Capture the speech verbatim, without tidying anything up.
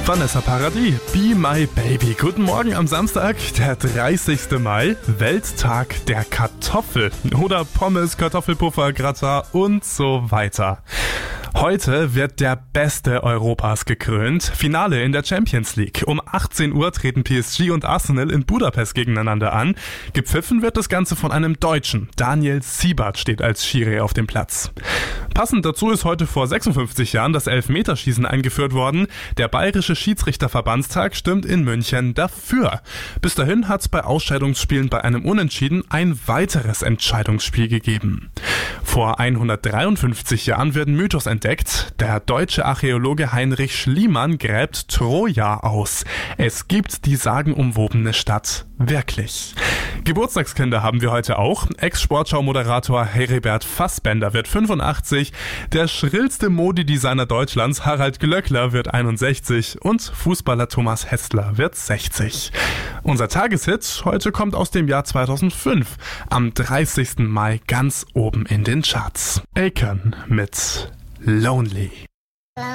Vanessa Paradis, Be My Baby. Guten Morgen am Samstag, der dreißigste Mai, Welttag der Kartoffel. Oder Pommes, Kartoffelpuffer, Gratin und so weiter. Heute wird der Beste Europas gekrönt. Finale in der Champions League. Um achtzehn Uhr treten P S G und Arsenal in Budapest gegeneinander an. Gepfiffen wird das Ganze von einem Deutschen. Daniel Siebert steht als Schiri auf dem Platz. Passend dazu ist heute vor sechsundfünfzig Jahren das Elfmeterschießen eingeführt worden. Der Bayerische Schiedsrichterverbandstag stimmt in München dafür. Bis dahin hat es bei Ausscheidungsspielen bei einem Unentschieden ein weiteres Entscheidungsspiel gegeben. Vor hundertdreiundfünfzig Jahren wird ein Mythos entdeckt. Der deutsche Archäologe Heinrich Schliemann gräbt Troja aus. Es gibt die sagenumwobene Stadt wirklich. Geburtstagskinder haben wir heute auch. Ex-Sportschau-Moderator Heribert Fassbender wird fünfundachtzig, der schrillste Modedesigner Deutschlands Harald Glöckler wird einundsechzig und Fußballer Thomas Hessler wird sechzig. Unser Tageshit heute kommt aus dem Jahr zweitausendfünf, am dreißigsten Mai ganz oben in den Charts. Akon mit Lonely.